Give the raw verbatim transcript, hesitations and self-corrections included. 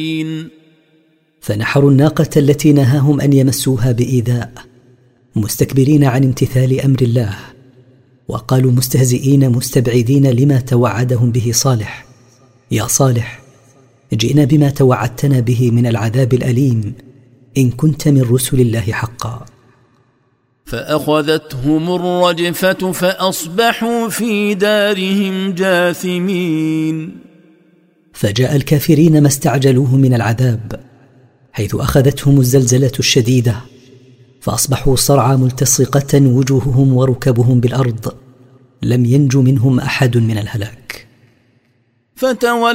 فنحروا الناقة التي نهاهم أن يمسوها بإيذاء، مستكبرين عن امتثال أمر الله، وقالوا مستهزئين مستبعدين لما توعدهم به صالح: يا صالح، جئنا بما توعدتنا به من العذاب الأليم إن كنت من رسل الله حقا. فأخذتهم الرجفة فأصبحوا في دارهم جاثمين. فجاء الكافرين ما استعجلوه من العذاب، حيث أخذتهم الزلزلة الشديدة، فأصبحوا صرعى ملتصقة وجوههم وركبهم بالأرض، لم ينج منهم أحد من الهلاك.